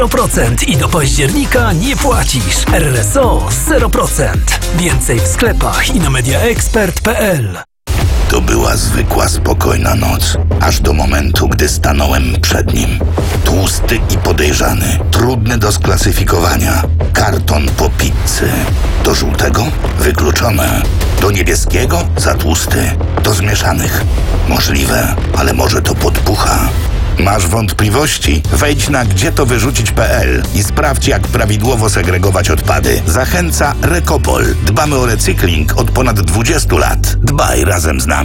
0% i do października nie płacisz. RSO 0%. Więcej w sklepach i na mediaexpert.pl. To była zwykła, spokojna noc, aż do momentu, gdy stanąłem przed nim. Tłusty i podejrzany, trudny do sklasyfikowania. Karton po pizzy. Do żółtego? Wykluczone. Do niebieskiego? Za tłusty. Do zmieszanych? Możliwe, ale może to podpucha. Masz wątpliwości? Wejdź na gdzietowyrzucić.pl i sprawdź, jak prawidłowo segregować odpady. Zachęca Recopol. Dbamy o recykling od ponad 20 lat. Dbaj razem z nami.